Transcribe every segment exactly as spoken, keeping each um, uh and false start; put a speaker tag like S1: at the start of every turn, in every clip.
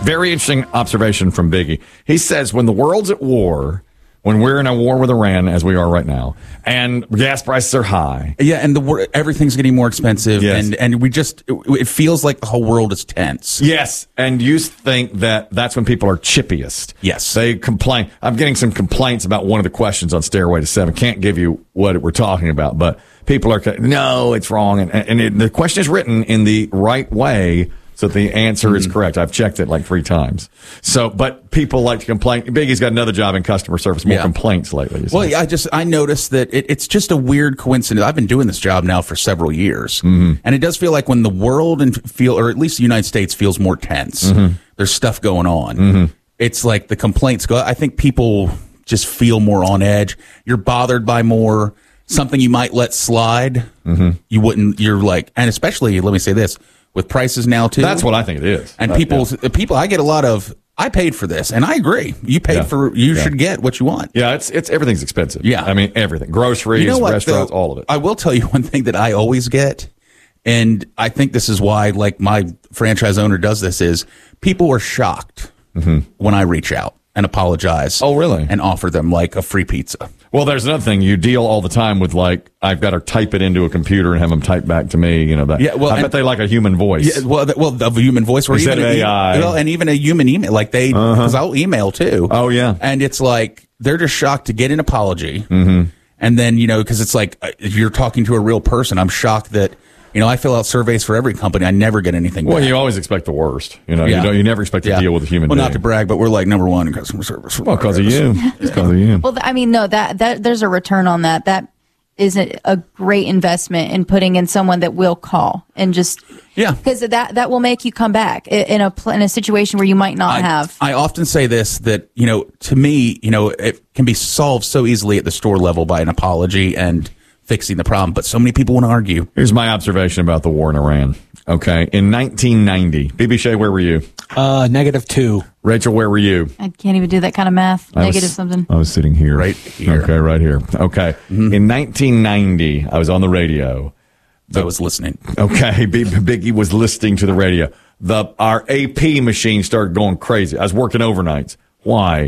S1: Very interesting observation from Biggie. He says when the world's at war, when we're in a war with Iran, as we are right now, and gas prices are high.
S2: Yeah, and the wor- everything's getting more expensive,
S1: Yes.
S2: and, and we just, it, it feels like the whole world is tense.
S1: Yes, and you think that that's when people are chippiest.
S2: Yes.
S1: They complain. I'm getting some complaints about one of the questions on Stairway to Seven. Can't give you what we're talking about, but people are, no, it's wrong. And, and it, the question is written in the right way so that the answer mm-hmm. is correct. I've checked it like three times. So, but people like to complain. Biggie's got another job in customer service. More yeah. complaints lately.
S2: Well, yeah, I just I noticed that it, it's just a weird coincidence. I've been doing this job now for several years,
S1: mm-hmm.
S2: and it does feel like when the world and feel, or at least the United States feels more tense.
S1: Mm-hmm.
S2: There's stuff going on.
S1: Mm-hmm.
S2: It's like the complaints go. I think people just feel more on edge. You're bothered by more. Something you might let slide.
S1: Mm-hmm.
S2: You wouldn't. You're like, and especially let me say this. With prices now too,
S1: that's what I think it is.
S2: And
S1: that,
S2: people,
S1: yeah.
S2: people, I get a lot of. I paid for this, and I agree. You paid
S1: yeah.
S2: for. You
S1: yeah.
S2: should get what you want.
S1: Yeah, it's it's everything's expensive.
S2: Yeah,
S1: I mean everything, groceries,
S2: you know what,
S1: restaurants,
S2: though,
S1: all of it.
S2: I will tell you one thing that I always get, and I think this is why, like my franchise owner does this, is people are shocked
S1: mm-hmm.
S2: when I reach out and apologize.
S1: Oh, really?
S2: And offer them like a free pizza.
S1: Well, there's another thing. You deal all the time with, like, I've got to type it into a computer and have them type back to me. You know that.
S2: Yeah, well,
S1: I bet they like a human voice.
S2: Yeah, well, the, well, the human voice, or
S1: Instead
S2: even
S1: of A I.
S2: E- well, and even a human email, like they, because
S1: Uh-huh.
S2: I'll email too.
S1: Oh, yeah.
S2: And it's like they're just shocked to get an apology,
S1: mm-hmm.
S2: and then you know, because it's like if you're talking to a real person, I'm shocked that. You know, I fill out surveys for every company. I never get anything
S1: Well,
S2: back.
S1: you always expect the worst. You know,
S2: Yeah.
S1: you don't. You never expect to
S2: Yeah.
S1: deal with a human
S2: well,
S1: being.
S2: not to brag, but we're like number one in customer service.
S1: Well, because of you. It's because of you.
S3: Well, th- I mean, no, that, that there's a return on that. That is a, a great investment in putting in someone that will call and just
S2: Yeah.
S3: because that that will make you come back i- in a pl- in a situation where you might not
S2: I,
S3: have.
S2: I often say this, that, you know, to me, you know, it can be solved so easily at the store level by an apology and fixing the problem, but so many people want to argue.
S1: Here's my observation about the war in Iran. Okay, in nineteen ninety, B B Shea, where were you?
S4: Uh, negative two.
S1: Rachel, where were you?
S3: I can't even do that kind of math.
S1: I
S3: Negative
S1: was,
S3: something.
S1: I was sitting here.
S2: Right here.
S1: Okay, right here. Okay.
S2: Mm-hmm.
S1: In nineteen ninety, I was on the radio.
S2: I was listening.
S1: Okay, B- Biggie was listening to the radio. The our A P machine started going crazy. I was working overnights. Why?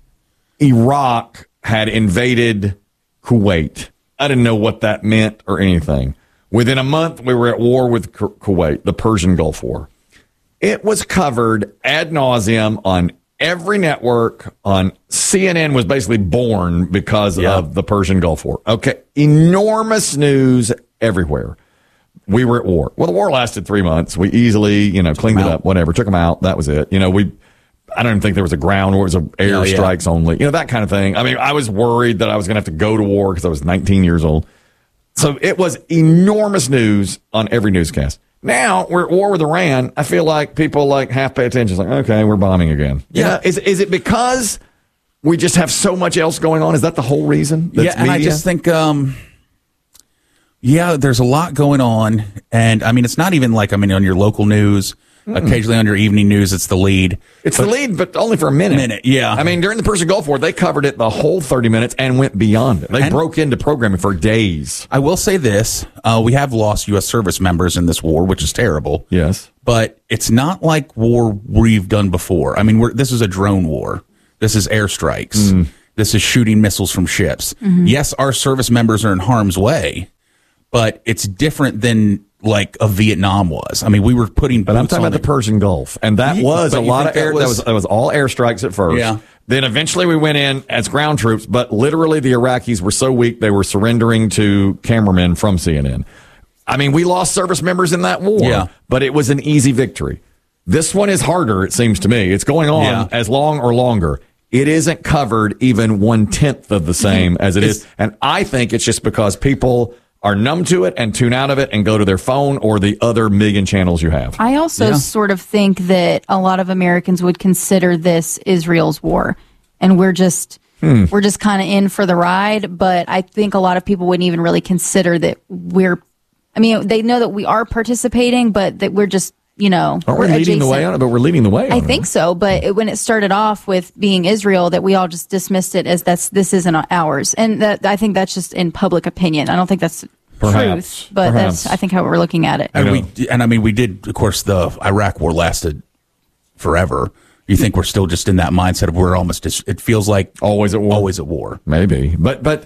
S1: Iraq had invaded Kuwait. I didn't know what that meant or anything. Within a month, we were at war with Ku- Kuwait, the Persian Gulf War. It was covered ad nauseum on every network. On C N N was basically born because
S2: Yeah.
S1: of the Persian Gulf War. Okay, enormous news everywhere. We were at war. Well, the war lasted three months. We easily, you know, cleaned it
S2: out.
S1: up, whatever, took them out. That was it. You know, we, I don't even think there was a ground war. It was a air
S2: Oh, yeah.
S1: strikes only, you know, that kind of thing. I mean, I was worried that I was going to have to go to war because I was nineteen years old. So it was enormous news on every newscast. Now we're at war with Iran. I feel like people like half pay attention. It's like, okay, we're bombing again. You
S2: Yeah.
S1: know, is, is it because we just have so much else going on? Is that the whole reason? That's
S2: Yeah, and I
S1: media?
S2: just think, um, yeah, there's a lot going on. And I mean, it's not even like, I mean, on your local news, mm. occasionally on your evening news, it's the lead.
S1: It's
S2: but,
S1: the lead, but only for a minute.
S2: Minute, yeah.
S1: I mean, during the Persian Gulf War, they covered it the whole thirty minutes and went beyond it. They
S2: And-
S1: broke into programming for days.
S2: I will say this, uh, we have lost U S service members in this war, which is terrible.
S1: Yes.
S2: But it's not like war we've done before. I mean, we're, this is a drone war. This is airstrikes.
S1: Mm.
S2: This is shooting missiles from ships.
S3: Mm-hmm.
S2: Yes, our service members are in harm's way, but it's different than like a Vietnam was. I mean, we were putting.
S1: But I'm talking about the Persian Gulf, and that
S2: Yeah,
S1: was a
S2: but you
S1: lot
S2: think
S1: of air.
S2: that
S1: That
S2: was-
S1: was, that was all airstrikes at first.
S2: Yeah.
S1: Then eventually we went in as ground troops, but literally the Iraqis were so weak they were surrendering to cameramen from C N N. I mean, we lost service members in that war,
S2: Yeah.
S1: but it was an easy victory. This one is harder, it seems to me. It's going on
S2: Yeah.
S1: as long or longer. It isn't covered even one tenth of the same as it is, and I think it's just because people are numb to it and tune out of it and go to their phone or the other million channels you have.
S3: I also
S2: Yeah.
S3: sort of think that a lot of Americans would consider this Israel's war, and we're just
S1: Hmm.
S3: we're just kind of in for the ride. But I think a lot of people wouldn't even really consider that we're. I mean, they know that we are participating, but that we're just, you know,
S1: Aren't we
S3: we're
S1: leading the way
S3: adjacent.
S1: on it? But we're leading the way on
S3: I
S1: it.
S3: think so, but it, when it started off with being Israel, that we all just dismissed it as that's this isn't ours, and that I think that's just in public opinion. I don't think that's
S1: Perhaps.
S3: truth, but
S1: Perhaps.
S3: that's I think how we're looking at it.
S2: And
S1: I
S2: we
S1: know.
S2: and I mean we did, of course, the Iraq war lasted forever. You think we're still just in that mindset of we're almost, it feels like
S1: always at war.
S2: Always at war.
S1: Maybe. But, but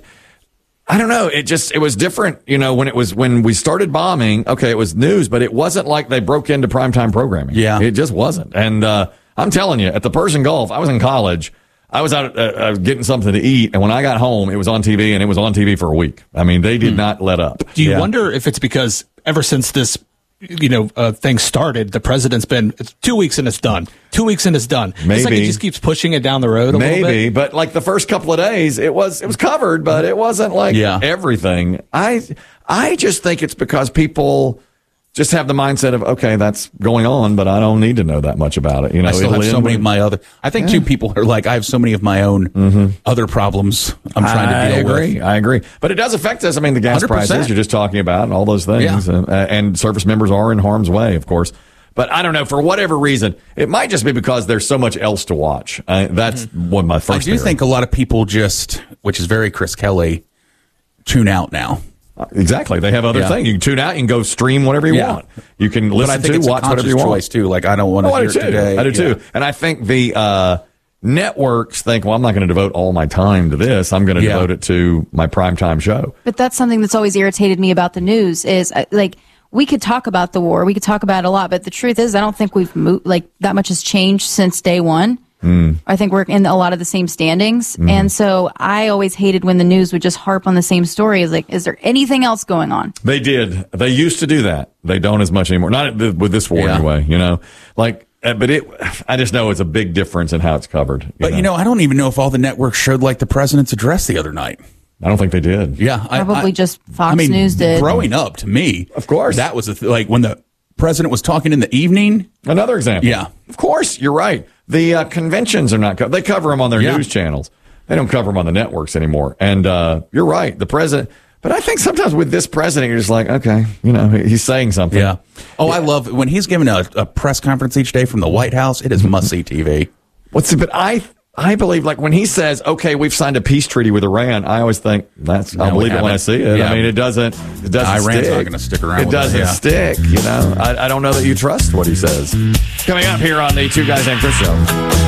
S1: I don't know. It just, it was different, you know, when it was, when we started bombing, okay, it was news, but it wasn't like they broke into primetime programming.
S2: Yeah.
S1: It just wasn't. And, uh, I'm telling you, at the Persian Gulf, I was in college. I was out uh, uh, getting something to eat, and when I got home, it was on T V, and it was on T V for a week. I mean, they did hmm. not let up.
S4: Do you
S1: yeah.
S4: wonder if it's because ever since this, you know, uh, thing started, the president's been it's two weeks and it's done. Two weeks and it's done.
S1: Maybe.
S4: It's like he just keeps pushing it down the road a
S1: Maybe,
S4: little bit.
S1: but like the first couple of days, it was it was covered, but it wasn't like
S2: yeah.
S1: everything. I I just think it's because people just have the mindset of, okay, that's going on, but I don't need to know that much about it. You know,
S2: I still have so many of my other. I think yeah. too. People are like, I have so many of my own mm-hmm. other problems. I'm trying
S1: I
S2: to deal
S1: agree,
S2: with.
S1: I agree, but it does affect us. I mean, the gas one hundred percent prices you're just talking about, and all those things,
S2: yeah.
S1: uh, and service members are in harm's way, of course. But I don't know, for whatever reason, it might just be because there's so much else to watch. Uh, that's mm-hmm. one of my first.
S2: I do
S1: theory.
S2: think a lot of people just, which is very Chris Kelly, tune out now.
S1: Exactly. They have other
S2: yeah.
S1: things. You can tune out. You can go stream whatever you
S2: yeah.
S1: want. You can listen
S2: but I think
S1: to,
S2: it's
S1: watch
S2: a
S1: whatever you want.
S2: Choice too. Like I don't want to
S1: oh,
S2: hear
S1: I do
S2: it today.
S1: I do
S2: yeah.
S1: too. And I think the uh, networks think, well, I'm not going to devote all my time to this. I'm going to
S2: yeah.
S1: devote it to my primetime show.
S3: But that's something that's always irritated me about the news is uh, like we could talk about the war, we could talk about it a lot, but the truth is, I don't think we've moved like that much has changed since day one. Mm. I think we're in a lot of the same standings. Mm. And so I always hated when the news would just harp on the same story. It's like, is there anything else going on?
S1: They did. They used to do that. They don't as much anymore. Not with this war
S2: yeah.
S1: anyway, you know, like, but it, I just know it's a big difference in how it's covered. You
S2: but
S1: know?
S2: you know, I don't even know if all the networks showed like the president's address the other night.
S1: I don't think they did.
S2: Yeah.
S3: Probably
S2: I, I,
S3: just Fox
S2: I mean,
S3: News did.
S2: Growing up to me,
S1: of course,
S2: that was a th- like when the president was talking in the evening.
S1: Another example.
S2: Yeah.
S1: Of course, you're right. The uh, conventions are not, co- they cover them on their yeah. news channels. They don't cover them on the networks anymore. And uh, you're right. The president, but I think sometimes with this president, you're just like, okay, you know, he's saying something.
S2: Yeah. Oh, yeah. I love when he's giving a, a press conference each day from the White House. It is must see T V.
S1: What's it? But I, I believe like when he says, okay, we've signed a peace treaty with Iran, I always think that's, no, I'll believe it when I see it. Yeah. I mean, it doesn't, it doesn't
S2: Iran's
S1: stick.
S2: not going to stick around.
S1: It doesn't
S2: it, yeah.
S1: stick, you know. I, I don't know that you trust what he says. Coming up here on the Two Guys Named Chris show.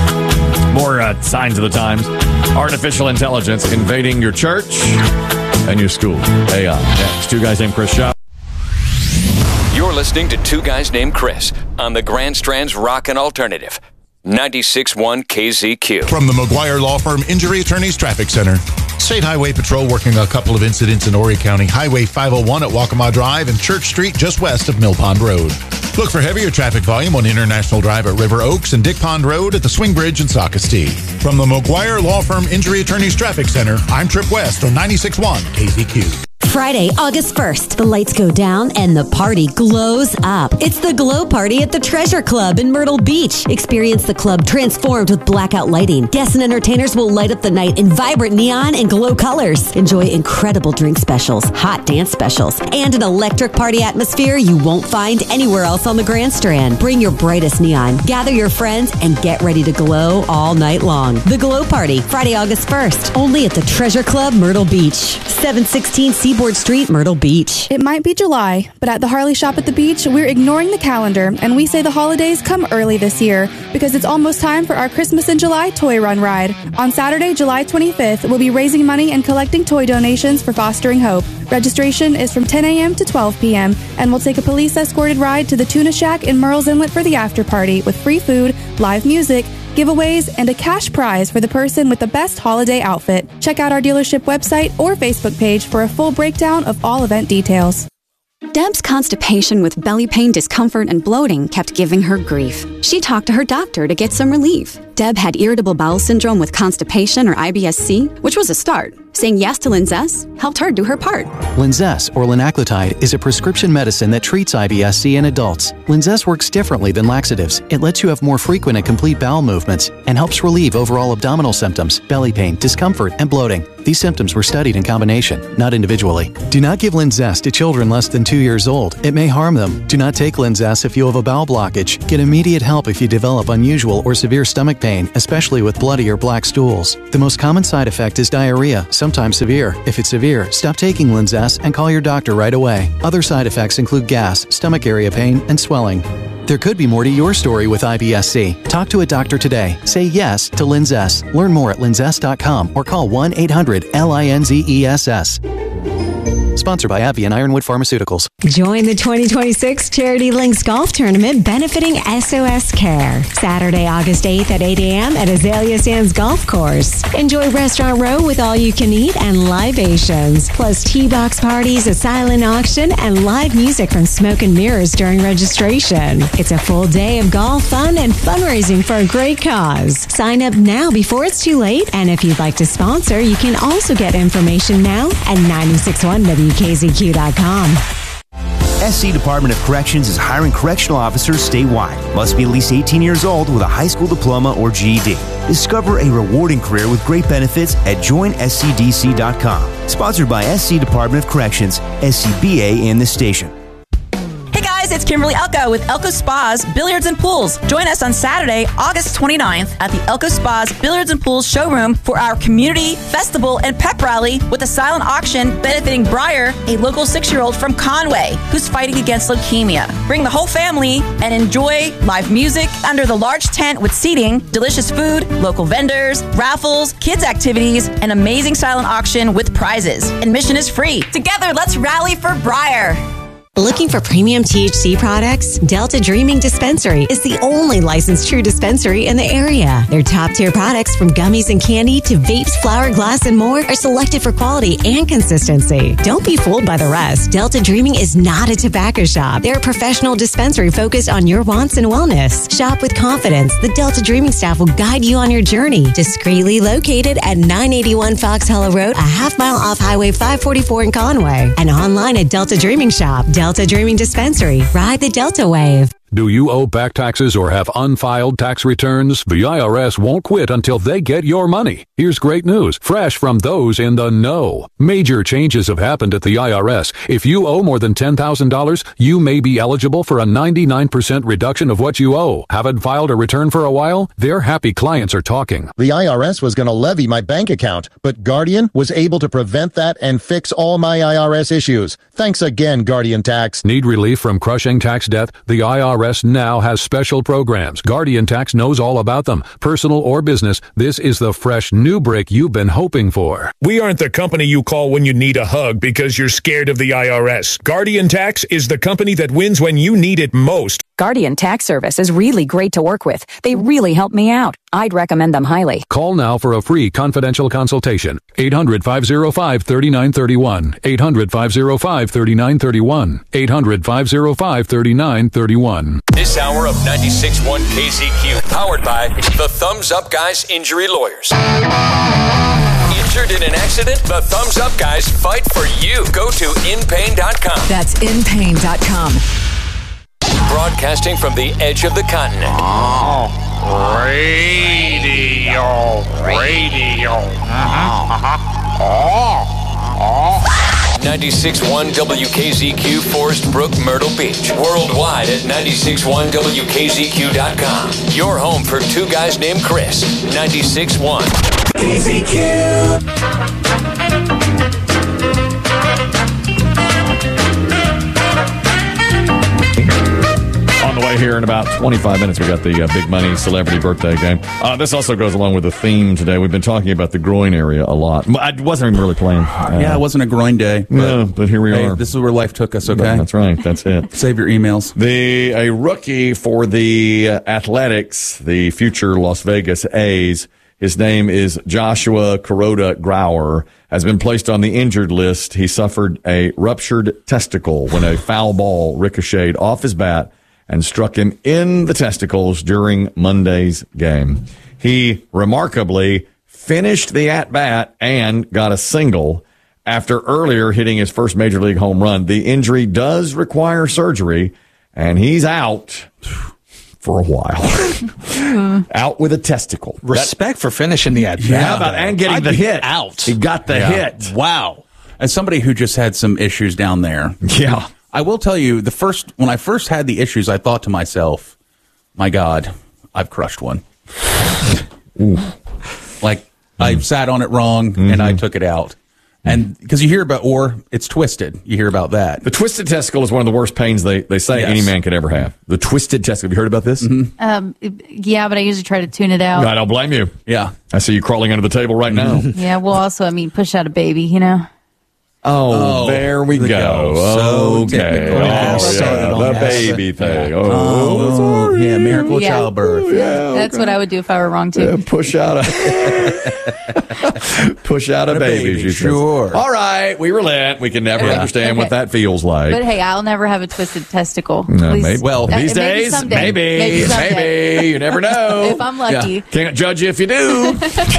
S1: More uh, signs of the times. Artificial intelligence invading your church and your school. A I. Next, Two Guys Named Chris show.
S5: You're listening to Two Guys Named Chris on the Grand Strand's Rockin' Alternative. ninety-six point one K Z Q.
S6: From the McGuire Law Firm Injury Attorneys Traffic Center. State Highway Patrol working a couple of incidents in Horry County. Highway five oh one at Waccamaw Drive and Church Street just west of Mill Pond Road. Look for heavier traffic volume on International Drive at River Oaks and Dick Pond Road at the Swing Bridge in Sockastee. From the McGuire Law Firm Injury Attorneys Traffic Center, I'm Trip West on ninety-six point one K Z Q.
S7: Friday, August first, the lights go down and the party glows up. It's the Glow Party at the Treasure Club in Myrtle Beach. Experience the club transformed with blackout lighting. Guests and entertainers will light up the night in vibrant neon and glow colors. Enjoy incredible drink specials, hot dance specials, and an electric party atmosphere you won't find anywhere else on the Grand Strand. Bring your brightest neon, gather your friends, and get ready to glow all night long. The Glow Party, Friday, August first, only at the Treasure Club, Myrtle Beach. seven sixteen Seaboard Street, Myrtle Beach.
S8: It might be July, but at the Harley Shop at the Beach, we're ignoring the calendar, and we say the holidays come early this year because it's almost time for our Christmas in July toy run ride. On Saturday, July twenty-fifth, we'll be raising money and collecting toy donations for Fostering Hope. Registration is from ten a.m. to twelve p.m., and we'll take a police-escorted ride to the Tuna Shack in Merle's Inlet for the after party with free food, live music, giveaways, and a cash prize for the person with the best holiday outfit. Check out our dealership website or Facebook page for a full breakdown of all event details.
S9: Deb's constipation with belly pain, discomfort, and bloating kept giving her grief. She talked to her doctor to get some relief. Deb had irritable bowel syndrome with constipation or I B S C, which was a start. Saying yes to Linzess helped her do her part.
S10: Linzess, or linaclotide, is a prescription medicine that treats I B S C in adults. Linzess works differently than laxatives. It lets you have more frequent and complete bowel movements and helps relieve overall abdominal symptoms, belly pain, discomfort, and bloating. These symptoms were studied in combination, not individually. Do not give Linzess to children less than two years old. It may harm them. Do not take Linzess if you have a bowel blockage. Get immediate help help if you develop unusual or severe stomach pain, especially with bloody or black stools. The most common side effect is diarrhea, sometimes severe. If it's severe, stop taking Linzess and call your doctor right away. Other side effects include gas, stomach area pain, and swelling. There could be more to your story with I B S C. Talk to a doctor today. Say yes to Linzess. Learn more at linzess dot com or call one eight hundred L I N Z E S S. Sponsored by AbbVie and Ironwood Pharmaceuticals.
S7: Join the twenty twenty-six Charity Links Golf Tournament benefiting S O S Care. Saturday, August eighth at eight a.m. at Azalea Sands Golf Course. Enjoy Restaurant Row with all you can eat and libations, plus tee box parties, a silent auction, and live music from Smoke and Mirrors during registration. It's a full day of golf fun and fundraising for a great cause. Sign up now before it's too late, and if you'd like to sponsor, you can also get information now at nine six one W K Z Q dot com.
S11: S C Department of Corrections is hiring correctional officers statewide. Must be at least eighteen years old with a high school diploma or G E D. Discover a rewarding career with great benefits at join S C D C dot com. Sponsored by S C Department of Corrections, S C B A, and the station.
S12: Hey guys, it's Kimberly Elko with Elko Spas Billiards and Pools. Join us on Saturday, August twenty-ninth at the Elko Spas Billiards and Pools showroom for our community festival and pep rally with a silent auction benefiting Briar, a local six-year-old from Conway who's fighting against leukemia. Bring the whole family and enjoy live music under the large tent with seating, delicious food, local vendors, raffles, kids activities, and amazing silent auction with prizes. Admission is free. Together, let's rally for Briar.
S7: Looking for premium T H C products? Delta Dreaming Dispensary is the only licensed true dispensary in the area. Their top-tier products from gummies and candy to vapes, flower, glass, and more are selected for quality and consistency. Don't be fooled by the rest. Delta Dreaming is not a tobacco shop. They're a professional dispensary focused on your wants and wellness. Shop with confidence. The Delta Dreaming staff will guide you on your journey. Discreetly located at nine eighty-one Fox Hollow Road, a half mile off Highway five forty-four in Conway. And online at Delta Dreaming Shop. Delta Dreaming Dispensary. Ride the Delta Wave.
S13: Do you owe back taxes or have unfiled tax returns? The I R S won't quit until they get your money. Here's great news, fresh from those in the know. Major changes have happened at the I R S. If you owe more than ten thousand dollars, you may be eligible for a ninety-nine percent reduction of what you owe. Haven't filed a return for a while? Their happy clients are talking.
S14: The I R S was going to levy my bank account, but Guardian was able to prevent that and fix all my I R S issues. Thanks again, Guardian Tax.
S13: Need relief from crushing tax debt? The I R S I R S now has special programs. Guardian Tax knows all about them. Personal or business, this is the fresh new break you've been hoping for.
S15: We aren't the company you call when you need a hug because you're scared of the I R S. Guardian Tax is the company that wins when you need it most.
S16: Guardian Tax Service is really great to work with. They really help me out. I'd recommend them highly.
S13: Call now for a free confidential consultation. eight hundred, five oh five, three nine three one. eight hundred, five oh five, three nine three one. eight hundred, five oh five, three nine three one.
S5: This hour of ninety-six point one K Z Q, powered by the Thumbs Up Guys Injury Lawyers. Injured in an accident? The Thumbs Up Guys fight for you. Go to in pain dot com.
S17: That's in pain dot com.
S5: Broadcasting from the edge of the continent.
S18: Oh, radio, radio. Uh-huh, uh-huh. Oh, oh.
S5: ninety-six point one W K Z Q, Forest Brook, Myrtle Beach. Worldwide at ninety-six point one W K Z Q dot com. Your home for two guys named Chris. ninety-six point one K Z Q.
S1: On the way here in about twenty-five minutes, we got the uh, Big Money Celebrity Birthday Game. Uh, this also goes along with the theme today. We've been talking about the groin area a lot. I wasn't even really playing. Uh,
S2: yeah, it wasn't a groin day. But,
S1: no, but here we
S2: hey,
S1: are.
S2: This is where life took us, okay?
S1: But that's right. That's it.
S2: Save your emails.
S1: The A rookie for the Athletics, the future Las Vegas A's, his name is Joshua Kuroda Grauer, has been placed on the injured list. He suffered a ruptured testicle when a foul ball ricocheted off his bat and struck him in the testicles during Monday's game. He remarkably finished the at-bat and got a single after earlier hitting his first major league home run. The injury does require surgery, and he's out for a while. Out with a testicle.
S4: Respect that, for finishing the at-bat.
S1: Yeah, about, and getting
S4: I'd
S1: the hit.
S4: Out.
S1: He got the
S2: yeah.
S1: hit.
S2: Wow. As somebody who just had some issues down there.
S1: Yeah.
S2: I will tell you, the first when I first had the issues, I thought to myself, my God, I've crushed one. Like, mm. I sat on it wrong, mm-hmm. and I took it out. And because you hear about, or it's twisted. You hear about that.
S1: The twisted testicle is one of the worst pains they, they say yes. any man could ever have. The twisted testicle. Have you heard about this?
S3: Mm-hmm. Um, yeah, but I usually try to tune it out.
S1: I don't blame you.
S2: Yeah.
S1: I see you crawling under the table right now.
S3: Yeah, well, also, I mean, push out a baby, you know?
S1: Oh, oh there we go. go.
S2: So
S1: okay.
S2: typical.
S1: Oh, yeah, the
S2: that.
S1: baby thing. Oh,
S2: oh sorry. Yeah, miracle
S3: yeah.
S2: childbirth.
S1: Oh, yeah,
S3: That's
S1: okay.
S3: what I would do if I were wrong, too.
S1: Yeah, push out a push out a, a baby. baby
S2: sure.
S1: All right, we relent. We can never
S3: yeah.
S1: understand
S3: okay.
S1: what that feels like.
S3: But hey, I'll never have a twisted testicle.
S1: No, maybe. Well,
S3: uh,
S1: these
S3: maybe
S1: days,
S3: someday.
S1: maybe,
S3: maybe,
S1: maybe. You never know.
S3: If I'm lucky.
S1: Yeah. Can't judge you if you do.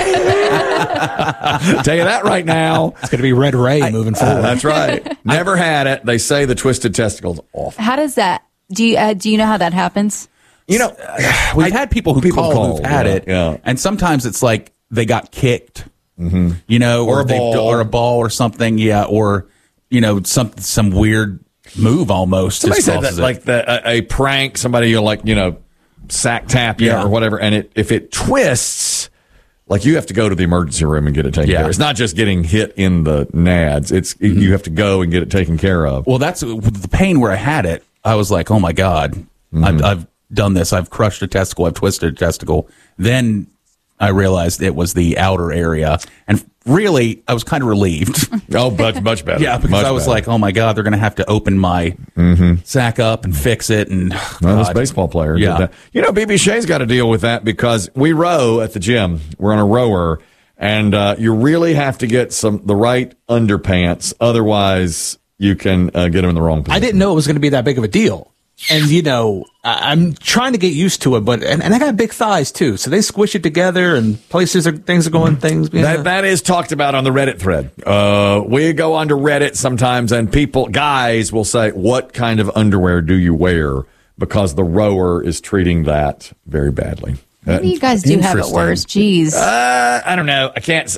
S1: Tell you that right now.
S4: It's going to be Red Ray
S1: I,
S4: moving forward.
S1: Uh, that's right. Never had it. They say the twisted testicle's awful.
S3: How does that? Do you uh, do you know how that happens?
S2: You know, uh, we've I, had people who people call, call who've had
S1: yeah,
S2: it,
S1: yeah.
S2: and sometimes it's like they got kicked, mm-hmm. you know,
S1: or,
S2: or
S1: a ball,
S2: or a ball or something, yeah, or you know, some some weird move almost.
S1: Somebody said that,
S2: it.
S1: like the, a, a prank. Somebody you like, you know, sack tap you
S2: yeah.
S1: or whatever, and it if it twists. Like, you have to go to the emergency room and get it taken
S2: yeah.
S1: care of. It's not just getting hit in the nads. It's mm-hmm. you have to go and get it taken care of.
S2: Well, that's the pain where I had it. I was like, oh, my God, mm-hmm. I've, I've done this. I've crushed a testicle. I've twisted a testicle. Then I realized it was the outer area. And really, I was kind of relieved.
S1: Oh, much, much better.
S2: Yeah, because
S1: much
S2: I was
S1: better.
S2: like, oh, my God, they're going to have to open my mm-hmm. sack up and fix it. And oh,
S1: well, this baseball player
S2: yeah.
S1: did that. You know, B B Shea's got to deal with that because we row at the gym. We're on a rower, and uh, you really have to get some the right underpants. Otherwise, you can uh, get them in the wrong position.
S4: I didn't know it was going to be that big of a deal. And, you know, I- I'm trying to get used to it, but, and, and I got big thighs too. So they squish it together and places are, things are going, things. Yeah.
S1: That, that is talked about on the Reddit thread. Uh, we go onto Reddit sometimes and people, guys will say, what kind of underwear do you wear? Because the rower is treating that very badly.
S3: Maybe uh, you guys do have it worse. Jeez.
S1: Uh, I don't know. I can't.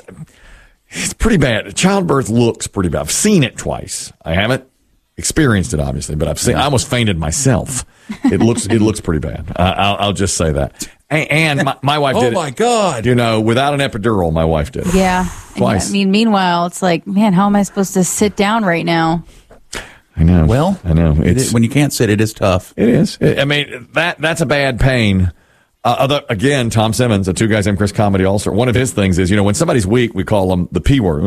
S1: It's pretty bad. Childbirth looks pretty bad. I've seen it twice. I haven't experienced it, obviously, but I've seen. I almost fainted myself. It looks. It looks pretty bad. Uh, I'll, I'll just say that. And, and my, my wife
S2: oh
S1: did.
S2: Oh my
S1: it,
S2: God!
S1: You know, without an epidural, my wife did. It.
S3: Yeah.
S1: Twice.
S3: I mean, meanwhile, it's like, man, how am I supposed to sit down right now?
S1: I know.
S2: Well,
S1: I know.
S2: It's, it is, when you can't sit, it is tough.
S1: It is. I mean, that that's a bad pain. Uh, other, again, Tom Simmons, a Two Guys Named Chris comedy all-star. One of his things is, you know, when somebody's weak, we call them the P word.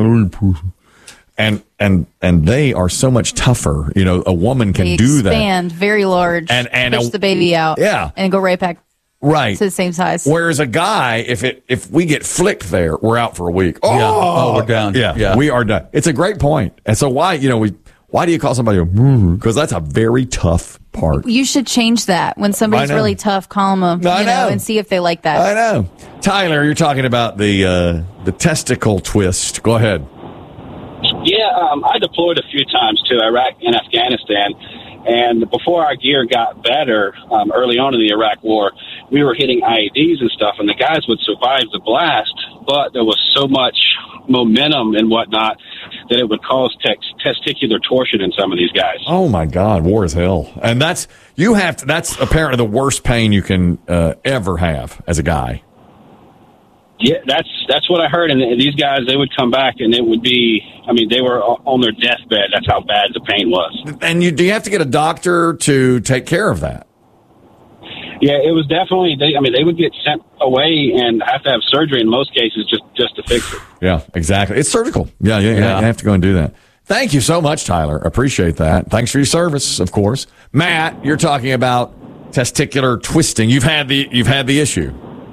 S1: And and and they are so much tougher. You know, a woman can
S3: they
S1: do that.
S3: Expand very large.
S1: And and
S3: push
S1: a,
S3: the baby out.
S1: Yeah.
S3: And go right back.
S1: Right.
S3: To the same size.
S1: Whereas a guy, if it if we get flicked there, we're out for a week. Oh,
S2: yeah. oh we're done.
S1: Yeah,
S2: yeah,
S1: we are done. It's a great point. And so why, you know, we why do you call somebody a because that's a very tough part.
S3: You should change that. When somebody's really tough, call them a,
S1: I
S3: you
S1: know.
S3: know, and see if they like that.
S1: I know. Tyler, you're talking about the uh, the testicle twist. Go ahead.
S19: Yeah, um, I deployed a few times to Iraq and Afghanistan, and before our gear got better, um, early on in the Iraq War, we were hitting I E Ds and stuff, and the guys would survive the blast, but there was so much momentum and whatnot that it would cause tex- testicular torsion in some of these guys.
S1: Oh my God, war is hell, and that's you have to, that's apparently the worst pain you can uh, ever have as a guy.
S19: Yeah, that's that's what I heard. And these guys, they would come back, and it would be, I mean, they were on their deathbed. That's how bad the pain was.
S1: And you do you have to get a doctor to take care of that?
S19: Yeah, it was definitely, they, I mean, they would get sent away and have to have surgery in most cases just, just to fix it.
S1: Yeah, exactly. It's surgical. Yeah, yeah, yeah. You have to go and do that. Thank you so much, Tyler. Appreciate that. Thanks for your service, of course. Matt, you're talking about testicular twisting. You've had the you've had the issue.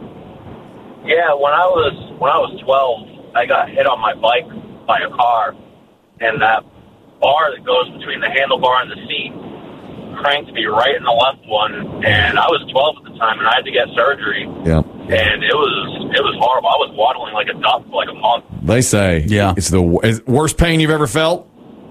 S20: Yeah, when I was when I was twelve, I got hit on my bike by a car, and that bar that goes between the handlebar and the seat cranked me right in the left one, and I was twelve at the time, and I had to get surgery.
S1: Yeah,
S20: and it was it was horrible. I was waddling like a duck for like a month.
S1: They say,
S2: yeah,
S1: it's the is worst pain you've ever felt.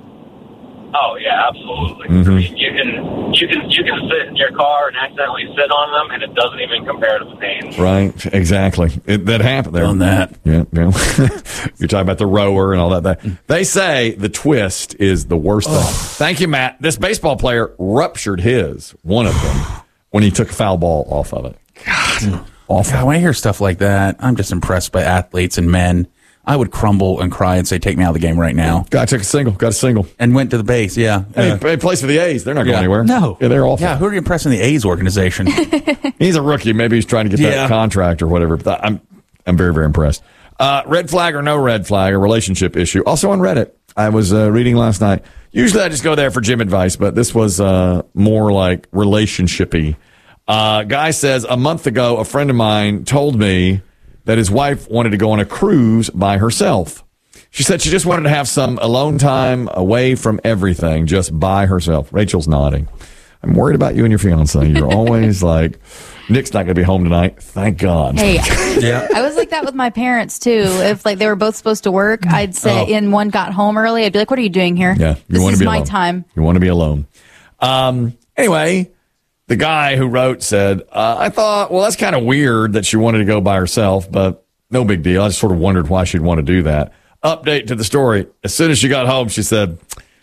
S20: Oh yeah, absolutely.
S1: Mm-hmm.
S20: I mean, you can you can you can sit in your car and accidentally sit on them, and it doesn't even compare to the pain.
S1: Right, exactly. It, that happened there.
S2: On that,
S1: yeah. yeah. You're talking about the rower and all that. That they say the twist is the worst oh. thing. Thank you, Matt. This baseball player ruptured his one of them when he took a foul ball off of it. God, awful.
S2: God, when I hear stuff like that, I'm just impressed by athletes and men. I would crumble and cry and say, take me out of the game right now.
S1: Guy took a single, got a single.
S2: And went to the base, yeah.
S1: Hey,
S2: Uh,
S1: he plays for the A's. They're not going
S2: yeah.
S1: anywhere.
S2: No.
S1: Yeah, they're awful.
S2: Yeah, who are you impressing the A's organization?
S1: He's a rookie. Maybe he's trying to get
S2: Yeah.
S1: that contract or whatever. But I'm I'm very, very impressed. Uh, red flag or no red flag, a relationship issue. Also on Reddit, I was uh, reading last night. Usually I just go there for gym advice, but this was uh, more like relationship-y. Uh, guy says, a month ago, a friend of mine told me that his wife wanted to go on a cruise by herself. She said she just wanted to have some alone time away from everything, just by herself. Rachel's nodding. I'm worried about you and your fiance. You're always like, Nick's not going to be home tonight. Thank God.
S3: Hey,
S1: yeah.
S3: I was like that with my parents too. If like they were both supposed to work, I'd say,
S1: Oh.
S3: and one got home early, I'd be like, "What are you doing here?
S1: Yeah, you
S3: this
S1: want
S3: is
S1: to be
S3: my
S1: alone.
S3: time."
S1: You want to be alone. Um, anyway, the guy who wrote said, uh, I thought, well, that's kind of weird that she wanted to go by herself, but no big deal. I just sort of wondered why she'd want to do that. Update to the story. As soon as she got home, she said,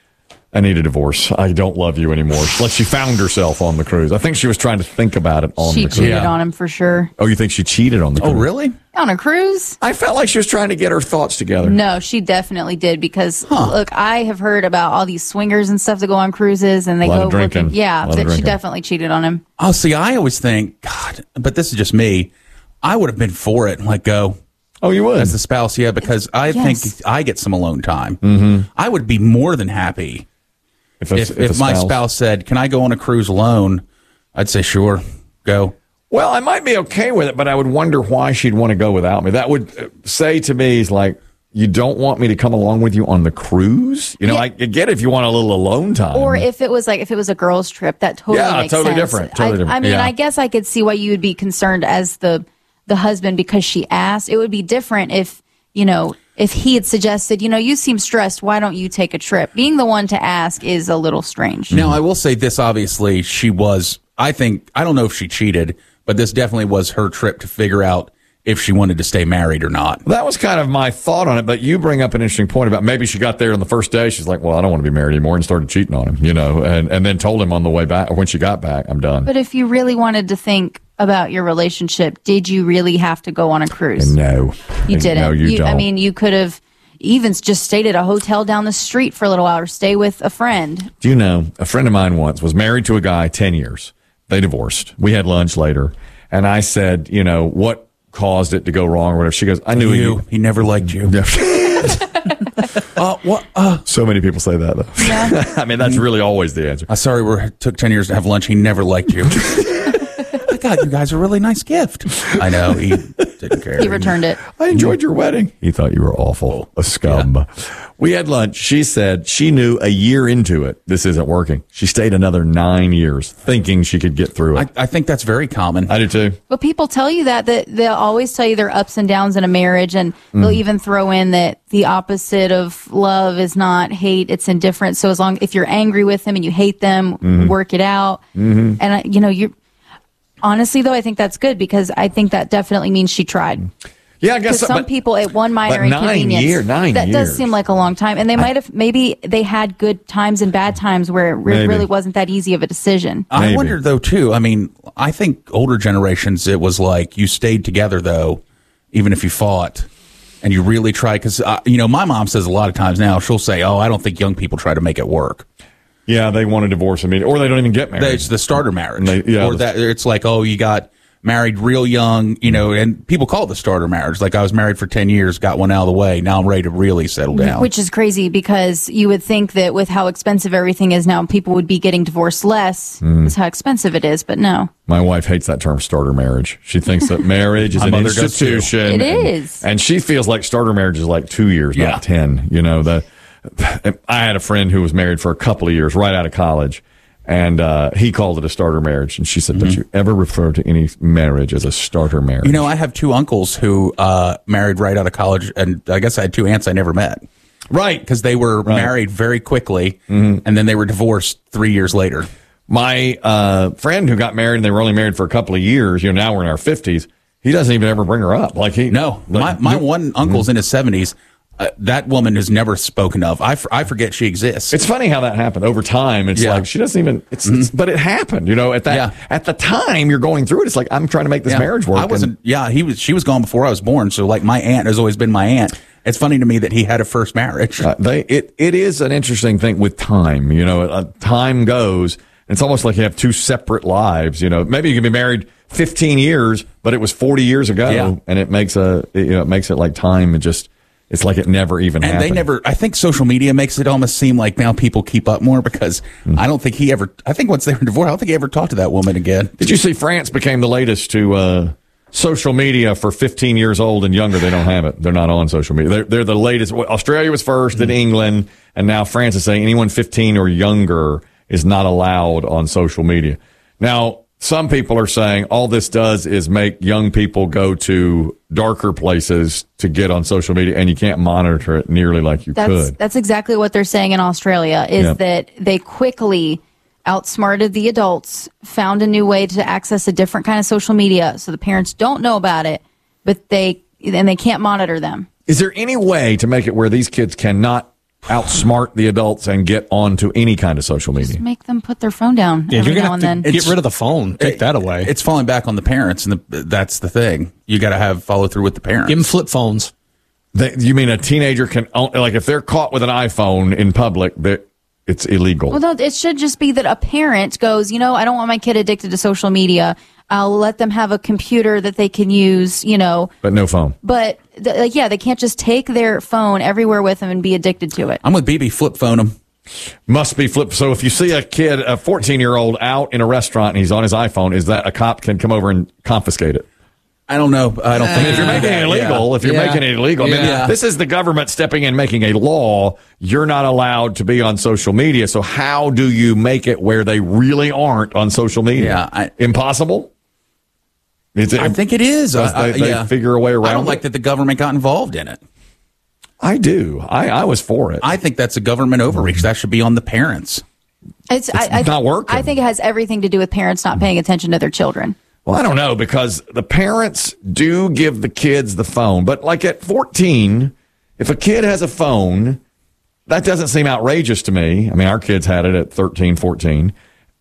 S1: I need a divorce. I don't love you anymore. Like she found herself on the cruise. I think she was trying to think about it on
S3: She
S1: the cruise.
S3: cheated on him for sure.
S1: Oh, you think she cheated on the cruise?
S2: Oh, really?
S3: On a cruise?
S1: I felt like she was trying to get her thoughts together.
S3: No, she definitely did because look, I have heard about all these swingers and stuff that go on cruises and they
S2: Lot
S3: go
S2: of drinking.
S3: looking. Yeah,
S2: Lot of
S3: that she
S2: drinking.
S3: definitely cheated on him.
S2: Oh, see, I always think, God, but this is just me. I would have been for it and let go.
S1: Oh, you would?
S2: As the spouse, yeah, because I
S3: Yes.
S2: think I get some alone time.
S1: Mm-hmm.
S2: I would be more than happy
S1: if,
S2: if,
S1: if
S2: if,
S1: a
S2: my
S1: spouse-
S2: spouse said, can I go on a cruise alone? I'd say, sure, go.
S1: Well, I might be okay with it, but I would wonder why she'd want to go without me. That would uh, say to me, is like, you don't want me to come along with you on the cruise? You know, I, I get it if you want a little alone time.
S3: Or if it was like if it was a girl's trip, that totally
S1: Yeah,
S3: makes
S1: totally
S3: sense.
S1: different, totally
S3: I,
S1: different.
S3: I mean,
S1: Yeah.
S3: I guess I could see why you would be concerned as the the husband because she asked. It would be different if you know if he had suggested, you know, you seem stressed. Why don't you take a trip? Being the one to ask is a little strange.
S2: Now, I will say this, obviously, she was, I think, I don't know if she cheated, but this definitely was her trip to figure out if she wanted to stay married or not.
S1: That was kind of my thought on it, but you bring up an interesting point about maybe she got there on the first day. She's like, well, I don't want to be married anymore, and started cheating on him, you know, and, and then told him on the way back, or when she got back, I'm done.
S3: But if you really wanted to think about your relationship, did you really have to go on a cruise?
S1: No.
S3: You didn't.
S1: No, you, don't.
S3: I mean, you could have even just stayed at a hotel down the street for a little while or stay with a friend.
S1: Do you know, a friend of mine once was married to a guy ten years. They divorced. We had lunch later, and I said, you know, what caused it to go wrong or whatever. She goes, I knew
S2: You.
S1: he,
S2: He never liked you.
S1: uh, what? Uh, so many people say that, though.
S3: Yeah.
S1: I mean, that's really always the answer.
S2: I'm sorry, we it took ten years to have lunch. He never liked you. I got you guys a really nice gift. I know. He didn't care.
S3: He returned it.
S1: I enjoyed your wedding. He thought you were awful, a scum. We had lunch. She said she knew a year into it, this isn't working. She stayed another nine years thinking she could get through it.
S2: I, I think that's very common.
S1: I do too.
S3: But people tell you that, that they'll always tell you their ups and downs in a marriage, and they'll
S1: Mm.
S3: even throw in that the opposite of love is not hate, it's indifference. So as long if you're angry with them and you hate them,
S1: Mhm.
S3: work it out.
S1: Mhm.
S3: And I, you know, you honestly though, I think that's good because I think that definitely means she tried.
S1: Yeah, I guess
S3: Because
S1: so,
S3: some
S1: but-
S3: people at one minor
S1: but nine
S3: inconvenience,
S1: year- nine
S3: that does
S1: years.
S3: seem like a long time. And they might have maybe they had good times and bad times where it re-
S2: Maybe.
S3: really wasn't that easy of a decision.
S2: I wonder though too. I mean, I think older generations it was like you stayed together though, even if you fought, and you really tried. Because uh, you know, my mom says a lot of times now she'll say, "Oh, I don't think young people try to make it work."
S1: Yeah, they want to divorce immediately, or they don't even get married.
S2: It's the starter marriage,
S1: They- yeah,
S2: or
S1: the-
S2: that it's like, oh, you got married real young, you know, and people call it the starter marriage. Like I was married for ten years, got one out of the way, now I'm ready to really settle down.
S3: Which is crazy because you would think that with how expensive everything is now, people would be getting divorced less.
S1: Mm.
S3: That's how expensive it is, but no.
S1: My wife hates that term starter marriage. She thinks that marriage is
S2: My
S1: an
S2: mother does, too.
S1: institution.
S3: It
S1: and,
S3: is.
S1: And she feels like starter marriage is like two years,
S2: Yeah.
S1: not ten. You know, the I had a friend who was married for a couple of years right out of college. And uh, he called it a starter marriage. And she said, don't you ever refer to any marriage as a starter marriage?
S2: You know, I have two uncles who uh, married right out of college, and I guess I had two aunts I never met.
S1: Right.
S2: Because they were
S1: Right.
S2: married very quickly, and then they were divorced three years later.
S1: My uh, friend who got married, and they were only married for a couple of years, you know, now we're in our fifties, he doesn't even ever bring her up. Like he
S2: No, my,
S1: like,
S2: my one uncle's in his seventies. uh, that woman is never spoken of. I, f- I forget she exists.
S1: It's funny how that happened over time. It's
S2: Yeah.
S1: like she doesn't even. It's, it's but it happened. You know, at that
S2: Yeah.
S1: at the time you're going through it. It's like I'm trying to make this
S2: Yeah.
S1: marriage work.
S2: I wasn't. Yeah, he was. She was gone before I was born. So like my aunt has always been my aunt. It's funny to me that he had a first marriage.
S1: Uh, they it it is an interesting thing with time. You know, uh, time goes. It's almost like you have two separate lives. You know, maybe you can be married fifteen years, but it was forty years ago,
S2: Yeah.
S1: and it makes a it, you know it makes it like time and just it's like it never even
S2: And
S1: happened.
S2: they never, I think social media makes it almost seem like now people keep up more because
S1: Mm.
S2: I don't think he ever, I think once they were divorced, I don't think he ever talked to that woman again.
S1: Did you see France became the latest to uh, social media for fifteen years old and younger? They don't have it. They're not on social media. They're, they're the latest. Australia was first,
S2: Mm.
S1: then England, and now France is saying anyone fifteen or younger is not allowed on social media. Now, some people are saying all this does is make young people go to darker places to get on social media, and you can't monitor it nearly like you
S3: That's
S1: could.
S3: that's exactly what they're saying in Australia. Is
S1: Yeah.
S3: that they quickly outsmarted the adults, found a new way to access a different kind of social media, so the parents don't know about it, but they and they can't monitor them.
S1: Is there any way to make it where these kids cannot outsmart the adults and get onto any kind of social media?
S3: Make them put their phone down
S4: Yeah,
S3: every
S4: you're
S3: now
S4: gonna
S3: and
S4: have
S3: then.
S4: to get rid of the phone. Take that away.
S2: It's falling back on the parents, and the, that's the thing. You got to have follow through with the parents.
S4: Give them flip phones.
S1: They, you mean a teenager can own, like if they're caught with an iPhone in public, that it's illegal?
S3: Well, no, it should just be that a parent goes, you know, I don't want my kid addicted to social media. I'll let them have a computer that they can use, you know.
S1: But no phone.
S3: But th- like, yeah, they can't just take their phone everywhere with them and be addicted to it.
S2: I'm with B B. Flip phone them.
S1: Must be flip. So if you see a kid, a fourteen year old out in a restaurant and he's on his iPhone, is that a cop can come over and confiscate it?
S2: I don't know. I don't think
S1: if you're making it illegal,
S2: Yeah.
S1: if you're
S2: Yeah.
S1: making it illegal, I mean,
S2: Yeah.
S1: this is the government stepping in, making a law. You're not allowed to be on social media. So how do you make it where they really aren't on social media?
S2: Yeah, I-
S1: Impossible? Is it,
S2: I think it is.
S1: Does
S2: I-
S1: they, they
S2: yeah.
S1: figure a way around
S2: I don't
S1: it?
S2: like that the government got involved in it.
S1: I do. I, I was for it.
S2: I think that's a government overreach. That should be on the parents.
S3: It's, I, I,
S1: not working.
S3: I think it has everything to do with parents not paying attention to their children.
S1: Well, I don't know, because the parents do give the kids the phone. But like at fourteen, if a kid has a phone, that doesn't seem outrageous to me. I mean, our kids had it at thirteen, fourteen.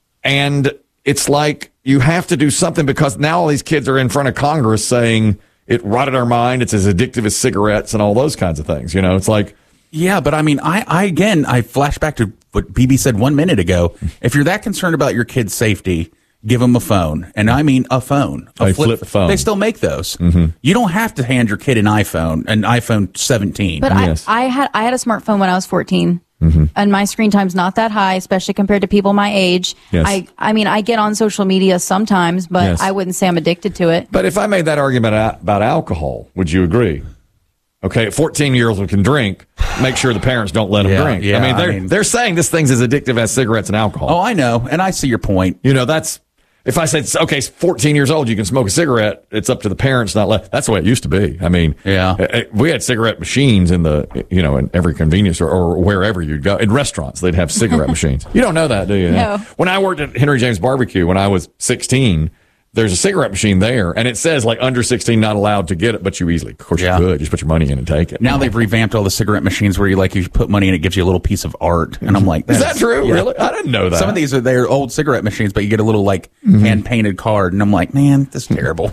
S1: And it's like you have to do something because now all these kids are in front of Congress saying it rotted our mind. It's as addictive as cigarettes and all those kinds of things. You know, it's like,
S2: Yeah, but I mean, I, I again, I flash back to what B B said one minute ago. If you're that concerned about your kid's safety, give them a phone. And I mean a phone. A
S1: A flip phone.
S2: They still make those.
S1: Mhm.
S2: You don't have to hand your kid an iPhone, an iPhone seventeen.
S3: But I, I had I had a smartphone when I was fourteen,
S1: Mm-hmm.
S3: and my screen time's not that high, especially compared to people my age.
S1: Yes.
S3: I I mean, I get on social media sometimes, but
S1: Yes.
S3: I wouldn't say I'm addicted to it.
S1: But if I made that argument a- about alcohol, would you agree? Okay, fourteen year olds who can drink, make sure the parents don't let them
S2: Yeah,
S1: drink.
S2: yeah,
S1: I mean,
S2: I
S1: they're
S2: mean-
S1: they're saying this thing's as addictive as cigarettes and alcohol.
S2: Oh, I know, and I see your point.
S1: You know, that's if I said, okay, fourteen years old, you can smoke a cigarette. It's up to the parents, not let. That's the way it used to be. I mean,
S2: Yeah.
S1: uh, uh, we had cigarette machines in the, you know, in every convenience store or wherever you'd go. In restaurants, they'd have cigarette machines. You don't know that, do you?
S3: No.
S1: When I worked at Henry James Barbecue when I was sixteen, there's a cigarette machine there, and it says like under sixteen, not allowed to get it, but you easily, of course,
S2: Yeah.
S1: you could just put your money in and take it.
S2: Now they've revamped all the cigarette machines where you like you put money in, it gives you a little piece of art, and I'm like,
S1: Is that
S2: that's-
S1: true?
S2: yeah.
S1: Really? I didn't know that.
S2: Some of these are they're old cigarette machines, but you get a little like
S1: Mm-hmm.
S2: hand painted card, and I'm like, man, this is terrible.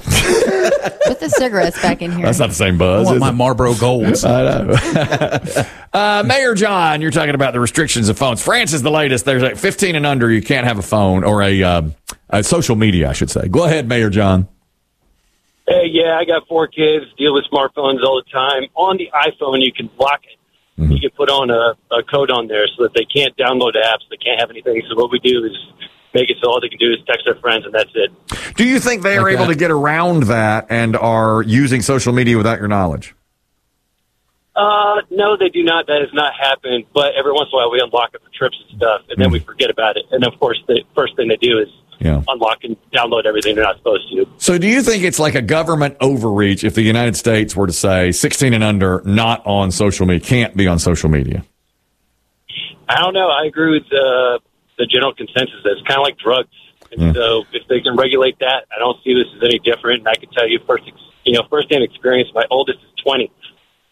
S3: Put the cigarettes back in here.
S1: That's not the same
S2: I
S1: buzz.
S2: want
S1: is
S2: my
S1: it?
S2: Marlboro Golds.
S1: I know. uh, Mayor John, you're talking about the restrictions of phones. France is the latest. There's like fifteen and under, you can't have a phone or a, uh, a social media, I should say. Go ahead, Mayor John.
S21: Hey, yeah, I got four kids, deal with smartphones all the time. On the iPhone, you can block it.
S1: Mm-hmm.
S21: You can put on a, a code on there so that they can't download apps, they can't have anything. So what we do is make it so all they can do is text their friends, and that's it.
S1: Do you think they are
S21: Like
S1: able
S21: that.
S1: to get around that and are using social media without your knowledge?
S21: Uh, no, they do not. That has not happened. But every once in a while, we unlock it for trips and stuff, and then we forget about it. And of course, the first thing they do is
S1: Yeah.
S21: unlock and download everything they're not supposed to.
S1: So do you think it's like a government overreach if the United States were to say sixteen and under, not on social media, can't be on social media?
S21: I don't know. I agree with uh, the general consensus. It's kind of like drugs. And
S1: Yeah.
S21: so if they can regulate that, I don't see this as any different. And I can tell you first, ex- you know, firsthand experience. My oldest is twenty.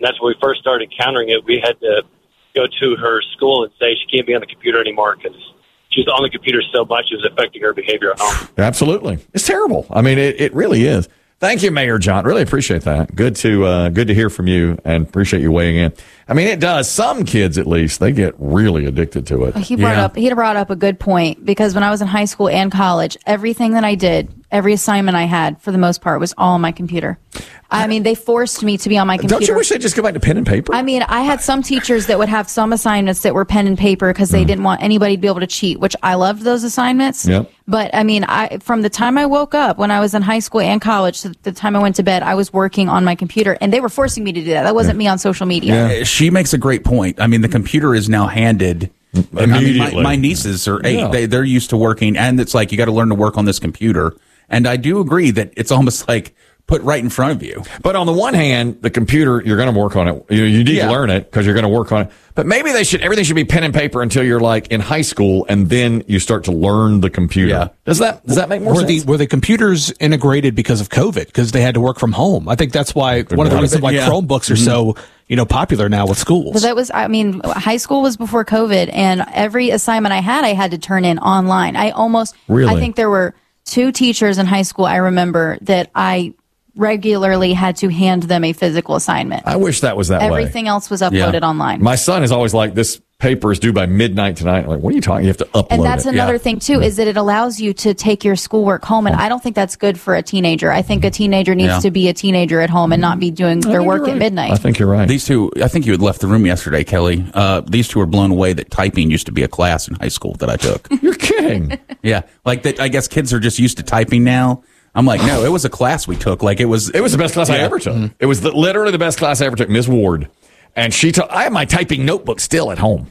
S21: And that's when we first started encountering it. We had to go to her school and say she can't be on the computer anymore because she's on the computer so much it was affecting her behavior at home.
S1: Absolutely. It's terrible. I mean, it, it really is. Thank you, Mayor John. Really appreciate that. Good to uh, good to hear from you, and appreciate you weighing in. I mean, it does. Some kids, at least, they get really addicted to it.
S3: He brought
S1: Yeah.
S3: up he brought up a good point, because when I was in high school and college, everything that I did, every assignment I had, for the most part, was all on my computer. I mean, they forced me to be on my computer.
S1: Don't you wish they'd just go back to pen and paper?
S3: I mean, I had some teachers that would have some assignments that were pen and paper because they didn't want anybody to be able to cheat, which I loved those assignments.
S1: Yep.
S3: But I mean, I from the time I woke up when I was in high school and college to the time I went to bed, I was working on my computer, and they were forcing me to do that. That wasn't me on social media.
S2: Yeah. She makes a great point. I mean, the computer is now handed. I mean, my, my nieces are eight.
S1: Yeah.
S2: They, they're used to working, and it's like, you got to learn to work on this computer. And I do agree that it's almost like put right in front of you.
S1: But on the one hand, the computer, you're going to work on it. You, you need
S2: Yeah.
S1: to learn it because you're going to work on it. But maybe they should, everything should be pen and paper until you're like in high school, and then you start to learn the computer.
S4: Yeah.
S1: Does that, does that make more
S4: were
S1: sense?
S4: The, were the computers integrated because of COVID? Because they had to work from home. I think that's why one of the
S1: might
S4: reasons
S1: have
S4: why
S1: been, yeah.
S4: Chromebooks are so you know popular now with schools.
S3: But that was, I mean, high school was before COVID, and every assignment I had, I had to turn in online. I almost,
S1: Really?
S3: I think there were two teachers in high school I remember that I regularly had to hand them a physical assignment.
S1: I wish that was that way.
S3: Everything else was uploaded online.
S1: My son is always like, this paper is due by midnight tonight. I'm like, what are you talking? You have to upload
S3: And that's
S1: it.
S3: another
S1: Yeah.
S3: thing too, is that it allows you to take your schoolwork home, and I don't think that's good for a teenager. I think a teenager needs
S2: Yeah.
S3: to be a teenager at home and not be doing their work at midnight.
S1: I think you're right.
S2: These two, I think you had left the room yesterday, Kelly. Uh, these two were blown away that typing used to be a class in high school that I took.
S1: You're kidding.
S2: Yeah. Like that, I guess kids are just used to typing now. I'm like, no, it was a class we took. Like it was,
S1: It was the best class I
S2: Yeah.
S1: ever took. It was the, literally the best class I ever took. Miss Ward. And she took, I have my typing notebook still at home.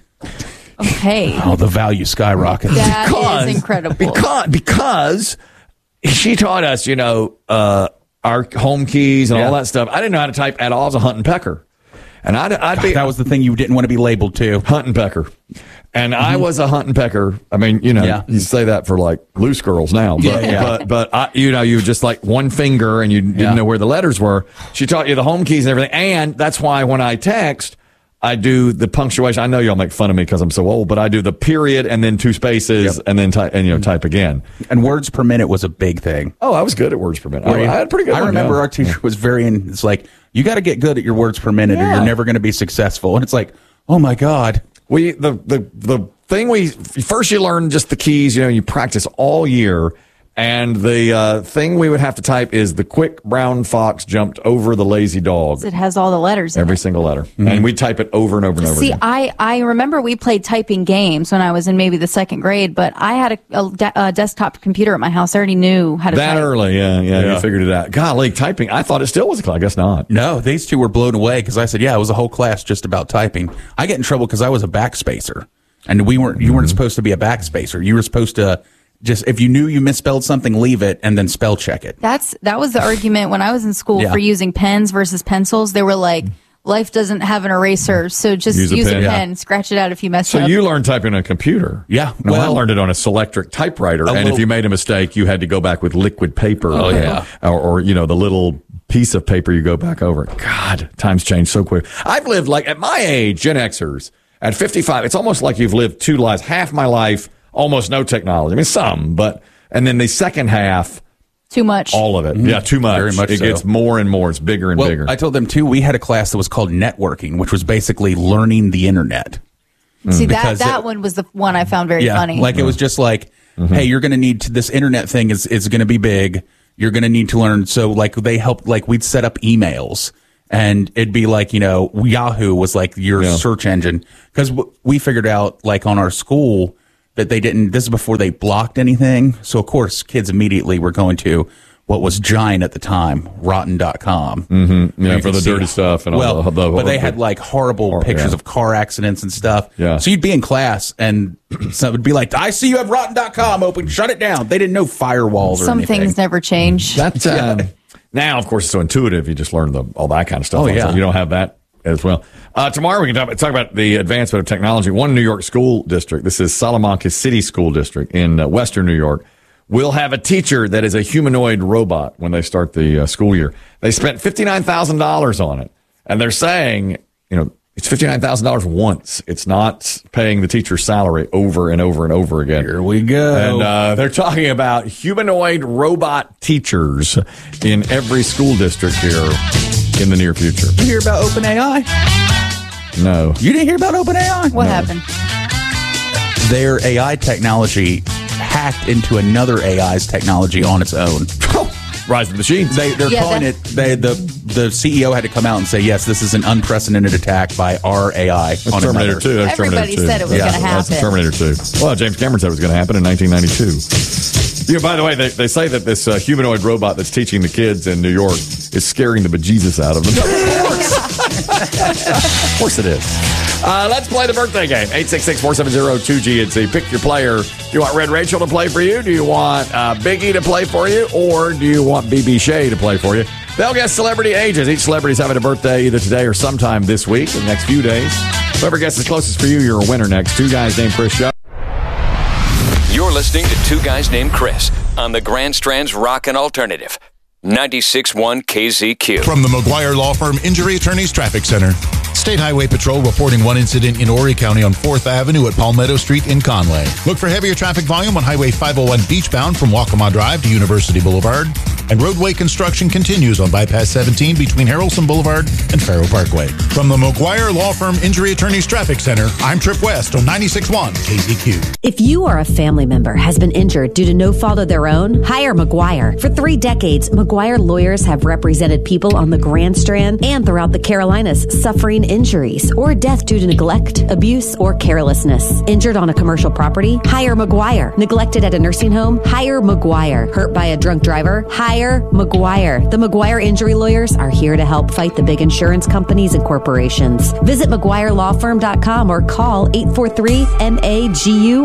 S3: Okay.
S2: Oh, the value skyrocketed.
S3: That
S1: Because-
S3: is incredible.
S1: Because, because she taught us, you know, uh, our home keys and all that stuff. I didn't know how to type at all. I was a hunt and pecker. And I'd, I'd be.
S2: That was the thing you didn't want to be labeled to.
S1: Hunt and pecker. And I was a hunt and pecker. I mean, you know,
S2: Yeah.
S1: you say that for like loose girls now, but,
S2: Yeah.
S1: but, but I, you know, you were just like one finger and you didn't
S2: Yeah.
S1: know where the letters were. She taught you the home keys and everything. And that's why when I text, I do the punctuation. I know y'all make fun of me because I'm so old, but I do the period and then two spaces and then type and you know type again.
S2: And words per minute was a big thing.
S1: Oh, I was good at words per minute. I,
S2: Were you?
S1: I had a pretty good.
S2: I
S1: one,
S2: remember
S1: yeah.
S2: our teacher was very, in, it's like, you got to get good at your words per minute or
S1: Yeah.
S2: you're never going to be successful. And it's like, oh my God.
S1: We the the the thing we first you learn just the keys. You know, you practice all year. And the uh, thing we would have to type is the quick brown fox jumped over the lazy dog.
S3: It has all the letters in
S1: Every
S3: it.
S1: single letter. And we type it over and over and over
S3: See,
S1: again.
S3: I, I remember we played typing games when I was in maybe the second grade, but I had a, a, de- a desktop computer at my house. I already knew how to
S1: That
S3: type.
S1: early, yeah, yeah,
S2: Yeah.
S1: you figured it out. Golly, typing, I thought it still was a class. I guess not.
S2: No, these two were blown away because I said, yeah, it was a whole class just about typing. I get in trouble because I was a backspacer. And we weren't, you weren't supposed to be a backspacer. You were supposed to just, if you knew you misspelled something, leave it and then spell check it.
S3: That's that was the argument when I was in school
S2: Yeah.
S3: for using pens versus pencils. They were like, life doesn't have an eraser, so just
S1: Use
S3: use
S1: a
S3: a
S1: pen.
S3: pen,
S1: Yeah.
S3: scratch it out if you mess
S1: So
S3: up.
S1: you learned typing on a computer.
S2: Yeah.
S1: No, I
S2: Well-
S1: learned it on a Selectric typewriter.
S2: A
S1: And
S2: little-
S1: if you made a mistake, you had to go back with liquid paper.
S2: Oh, yeah.
S1: Or, or, you know, the little piece of paper you go back over. God, times change so quick. I've lived like at my age, Gen Xers, at fifty-five, it's almost like you've lived two lives. Half my life, almost no technology. I mean, some, but, and then the second half,
S3: Too much.
S1: all of it. Yeah, too much.
S2: Very much
S1: It
S2: so.
S1: gets more and more. It's bigger and
S2: Well,
S1: bigger.
S2: I told them too, we had a class that was called networking, which was basically learning the internet.
S3: See, that,
S2: Because
S3: that
S2: it-
S3: one was the one I found very
S2: yeah,
S3: funny.
S2: like it was just like,
S1: Mm-hmm.
S2: hey, you're going to need to, this internet thing is, is going to be big. You're going to need to learn. So like they helped, like we'd set up emails and it'd be like, you know, Yahoo was like your
S1: Yeah.
S2: search engine. Cause w- we figured out like on our school that they didn't, this is before they blocked anything. So of course kids immediately were going to what was giant at the time, rotten dot com.
S1: Mm-hmm. Yeah,
S2: You
S1: for
S2: could
S1: the
S2: see-
S1: dirty stuff and all
S2: well,
S1: the, the
S2: but they had like horrible
S1: Hor-
S2: pictures
S1: yeah.
S2: of car accidents and stuff.
S1: Yeah.
S2: So you'd be in class and so it would be like, I see you have rotten dot com open, shut it down. They didn't know firewalls or
S3: Some
S2: anything.
S3: things never change.
S1: That's um, now, of course, it's so intuitive. You just learn the, all that kind of stuff.
S2: Oh,
S1: on-
S2: yeah.
S1: so you don't have that as well. Uh, tomorrow we can talk, talk about the advancement of technology. One New York school district, this is Salamanca City School District in uh, Western New York, will have a teacher that is a humanoid robot when they start the uh, school year. They spent fifty-nine thousand dollars on it. And they're saying, you know, it's fifty-nine thousand dollars once. It's not paying the teacher's salary over and over and over again.
S2: Here we go.
S1: And uh, they're talking about humanoid robot teachers in every school district here in the near future.
S2: Did you hear about OpenAI?
S1: No.
S2: You didn't hear about OpenAI?
S3: What
S1: No.
S3: happened?
S2: Their A I technology hacked into another A I's technology on its own.
S1: Rise of the machines.
S2: They, they're
S3: Yeah,
S2: calling
S3: that-
S2: it. They, the the C E O had to come out and say, yes, this is an unprecedented attack by our A I
S1: That's
S2: on
S1: Terminator
S2: another.
S1: two. That's
S3: Everybody
S1: Terminator two.
S3: said it was
S1: Yeah,
S3: gonna
S1: That's
S3: happen.
S1: Terminator two. Well, James Cameron said it was going to happen in nineteen ninety-two. Yeah, by the way, they, they say that this uh, humanoid robot that's teaching the kids in New York is scaring the bejesus out of them. Of course. Of course it is. Uh, let's play the birthday game. eight six six, four seven zero, two G N C. Pick your player. Do you want Red Rachel to play for you? Do you want uh, Biggie to play for you? Or do you want B B Shea to play for you? They'll guess celebrity ages. Each celebrity's having a birthday either today or sometime this week, in the next few days. Whoever guesses closest for you, you're a winner next. Two Guys Named Chris show.
S5: You're listening to Two Guys Named Chris on the Grand Strand's Rockin' Alternative. ninety-six point one K Z Q.
S6: From the McGuire Law Firm Injury Attorneys Traffic Center. State Highway Patrol reporting one incident in Horry County on fourth Avenue at Palmetto Street in Conway. Look for heavier traffic volume on Highway five oh one beachbound from Waccamaw Drive to University Boulevard. And roadway construction continues on Bypass seventeen between Harrelson Boulevard and Faro Parkway. From the McGuire Law Firm Injury Attorneys Traffic Center, I'm Trip West on ninety-six point one K Z Q.
S7: If you or a family member has been injured due to no fault of their own, hire McGuire. For three decades, McGuire lawyers have represented people on the Grand Strand and throughout the Carolinas suffering injuries or death due to neglect, abuse, or carelessness. Injured on a commercial property? Hire McGuire. Neglected at a nursing home? Hire McGuire. Hurt by a drunk driver? Hire McGuire. The McGuire injury lawyers are here to help fight the big insurance companies and corporations. Visit McGuire Law Firm dot com or call eight four three M A G U